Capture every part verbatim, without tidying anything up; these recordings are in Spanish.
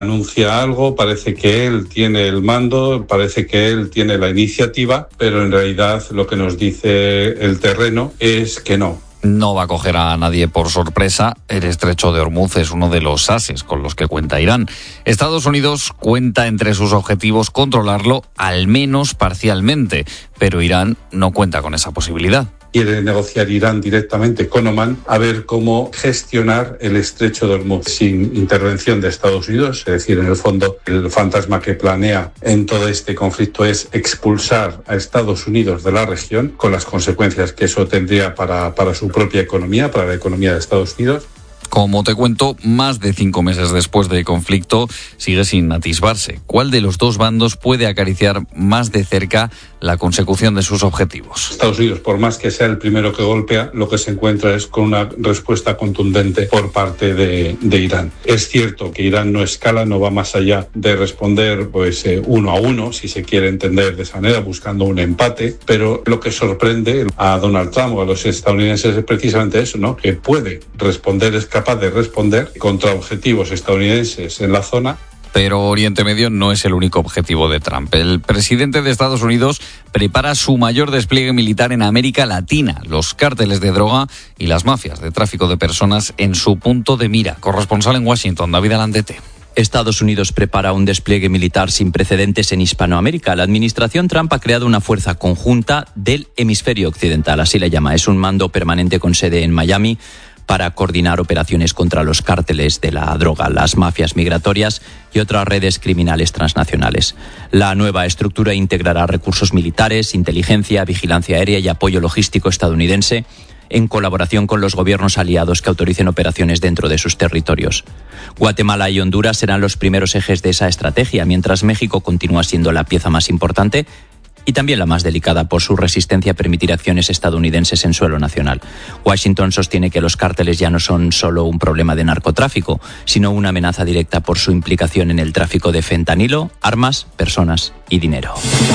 Anuncia algo, parece que él tiene el mando, parece que él tiene la iniciativa, pero en realidad lo que nos dice el terreno es que no. No va a coger a nadie por sorpresa. El estrecho de Hormuz es uno de los ases con los que cuenta Irán. Estados Unidos cuenta entre sus objetivos controlarlo, al menos parcialmente, pero Irán no cuenta con esa posibilidad. Quiere negociar Irán directamente con Omán a ver cómo gestionar el estrecho de Hormuz sin intervención de Estados Unidos. Es decir, en el fondo, el fantasma que planea en todo este conflicto es expulsar a Estados Unidos de la región, con las consecuencias que eso tendría para, para su propia economía, para la economía de Estados Unidos. Como te cuento, más de cinco meses después del conflicto sigue sin atisbarse. ¿Cuál de los dos bandos puede acariciar más de cerca la consecución de sus objetivos? Estados Unidos, por más que sea el primero que golpea, lo que se encuentra es con una respuesta contundente por parte de, de Irán. Es cierto que Irán no escala, no va más allá de responder pues eh, uno a uno, si se quiere entender de esa manera, buscando un empate, pero lo que sorprende a Donald Trump o a los estadounidenses es precisamente eso, ¿no? Que puede responder, es capaz de responder contra objetivos estadounidenses en la zona. Pero Oriente Medio no es el único objetivo de Trump. El presidente de Estados Unidos prepara su mayor despliegue militar en América Latina. Los cárteles de droga y las mafias de tráfico de personas en su punto de mira. Corresponsal en Washington, David Alandete. Estados Unidos prepara un despliegue militar sin precedentes en Hispanoamérica. La administración Trump ha creado una fuerza conjunta del hemisferio occidental, así la llama. Es un mando permanente con sede en Miami para coordinar operaciones contra los cárteles de la droga, las mafias migratorias y otras redes criminales transnacionales. La nueva estructura integrará recursos militares, inteligencia, vigilancia aérea y apoyo logístico estadounidense en colaboración con los gobiernos aliados que autoricen operaciones dentro de sus territorios. Guatemala y Honduras serán los primeros ejes de esa estrategia, mientras México continúa siendo la pieza más importante y también la más delicada por su resistencia a permitir acciones estadounidenses en suelo nacional. Washington sostiene que los cárteles ya no son solo un problema de narcotráfico, sino una amenaza directa por su implicación en el tráfico de fentanilo, armas, personas y dinero.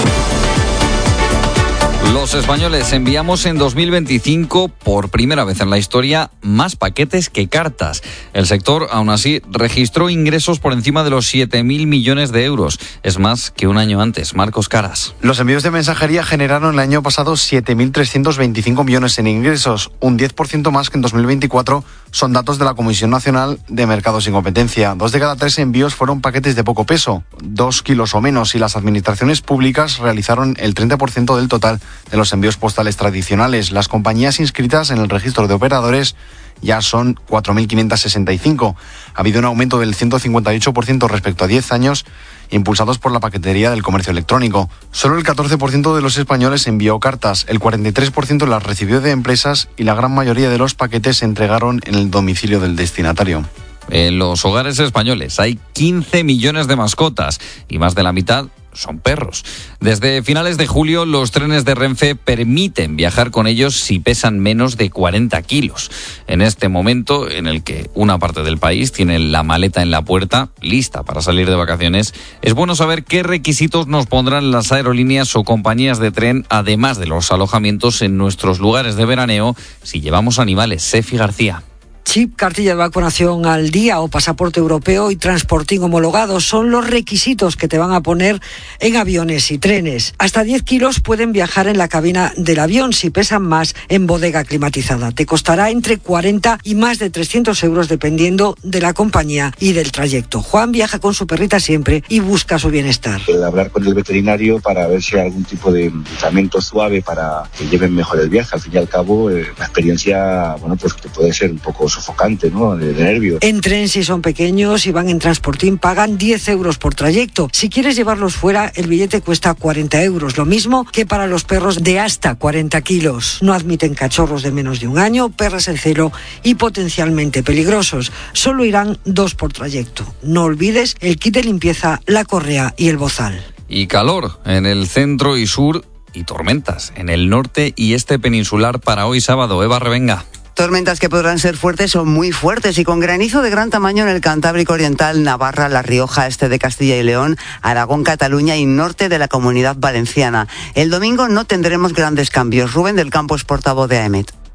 Los españoles enviamos en dos mil veinticinco, por primera vez en la historia, más paquetes que cartas. El sector, aún así, registró ingresos por encima de los siete mil millones de euros. Es más que un año antes. Marcos Caras. Los envíos de mensajería generaron el año pasado siete mil trescientos veinticinco millones en ingresos, un diez por ciento más que en dos mil veinticuatro. Son datos de la Comisión Nacional de Mercados y Competencia. Dos de cada tres envíos fueron paquetes de poco peso, dos kilos o menos, y las administraciones públicas realizaron el treinta por ciento del total de los envíos postales tradicionales. Las compañías inscritas en el registro de operadores ya son cuatro mil quinientos sesenta y cinco. Ha habido un aumento del ciento cincuenta y ocho por ciento respecto a diez años, impulsados por la paquetería del comercio electrónico. Solo el catorce por ciento de los españoles envió cartas, el cuarenta y tres por ciento las recibió de empresas y la gran mayoría de los paquetes se entregaron en el domicilio del destinatario. En los hogares españoles hay quince millones de mascotas y más de la mitad son perros. Desde finales de julio, los trenes de Renfe permiten viajar con ellos si pesan menos de cuarenta kilos. En este momento, en el que una parte del país tiene la maleta en la puerta, lista para salir de vacaciones, es bueno saber qué requisitos nos pondrán las aerolíneas o compañías de tren, además de los alojamientos en nuestros lugares de veraneo, si llevamos animales. Sefi García. Chip, cartilla de vacunación al día o pasaporte europeo y transportín homologado son los requisitos que te van a poner en aviones y trenes. Hasta diez kilos pueden viajar en la cabina del avión, si pesan más en bodega climatizada. Te costará entre cuarenta y más de trescientos euros dependiendo de la compañía y del trayecto. Juan viaja con su perrita siempre y busca su bienestar. El hablar con el veterinario para ver si hay algún tipo de tratamiento suave para que lleven mejor el viaje. Al fin y al cabo, eh, la experiencia, bueno, pues que puede ser un poco sofocante, ¿no? De, de nervios. En tren, si son pequeños y van en transportín, pagan diez euros por trayecto. Si quieres llevarlos fuera, el billete cuesta cuarenta euros, lo mismo que para los perros de hasta cuarenta kilos. No admiten cachorros de menos de un año, perras en celo y potencialmente peligrosos. Solo irán dos por trayecto. No olvides el kit de limpieza, la correa y el bozal. Y calor en el centro y sur y tormentas en el norte y este peninsular para hoy sábado. Eva Revenga. Tormentas que podrán ser fuertes o muy fuertes y con granizo de gran tamaño en el Cantábrico Oriental, Navarra, La Rioja, este de Castilla y León, Aragón, Cataluña y norte de la Comunidad Valenciana. El domingo no tendremos grandes cambios. Rubén del Campo es portavoz de AEMET.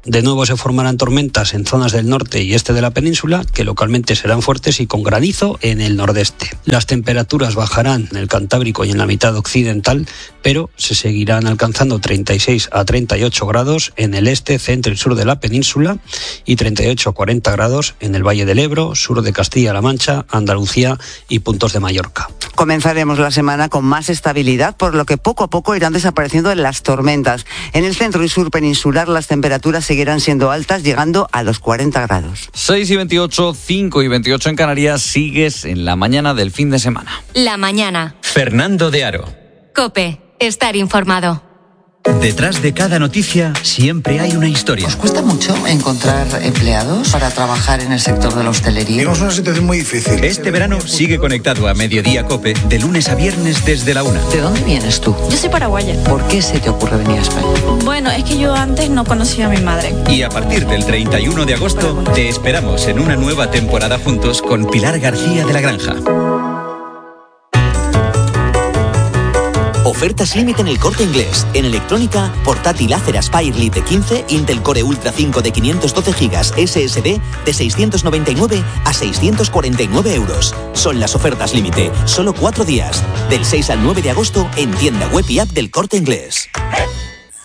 De nuevo se formarán tormentas en zonas del norte y este de la península, que localmente serán fuertes y con granizo en el nordeste. Las temperaturas bajarán en el Cantábrico y en la mitad occidental, pero se seguirán alcanzando treinta y seis a treinta y ocho grados en el este, centro y sur de la península y treinta y ocho a cuarenta grados en el Valle del Ebro, sur de Castilla-La Mancha, Andalucía y puntos de Mallorca. Comenzaremos la semana con más estabilidad, por lo que poco a poco irán desapareciendo las tormentas. En el centro y sur peninsular las temperaturas seguirán siendo altas, llegando a los cuarenta grados. seis y veintiocho, cinco y veintiocho en Canarias. Sigues en la mañana del fin de semana. La mañana. Fernando de Aro. COPE. Estar informado. Detrás de cada noticia siempre hay una historia. ¿Os cuesta mucho encontrar empleados para trabajar en el sector de la hostelería? Tenemos una situación muy difícil. Este verano sigue conectado a Mediodía COPE de lunes a viernes desde la una. ¿De dónde vienes tú? Yo soy paraguaya. ¿Por qué se te ocurre venir a España? Bueno, es que yo antes no conocía a mi madre. Y a partir del treinta y uno de agosto te esperamos en una nueva temporada juntos con Pilar García de la Granja. Ofertas límite en El Corte Inglés. En electrónica, portátil Acer Aspire Lite de quince, Intel Core Ultra cinco de quinientos doce gigas S S D de seiscientos noventa y nueve a seiscientos cuarenta y nueve euros. Son las ofertas límite, solo cuatro días. Del seis al nueve de agosto en tienda web y app del Corte Inglés.